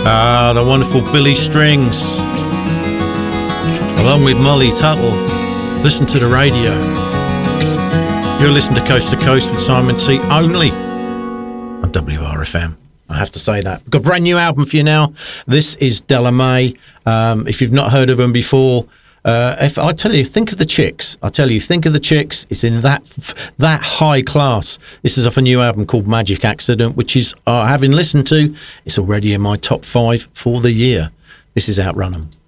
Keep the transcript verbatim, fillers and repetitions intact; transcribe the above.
Ah, the wonderful Billy Strings, along with Molly Tuttle. Listen to the radio. You're listening to Coast to Coast with Simon T. only on W R F M. I have to say that. We've got a brand new album for you now. This is Della Mae. Um, if you've not heard of them before, uh, if I tell you, think of the Chicks. I tell you, think of the Chicks. It's in that that high class. This is off a new album called Magic Accident, which is, uh, having listened to, it's already in my top five for the year. This is Outrun 'Em.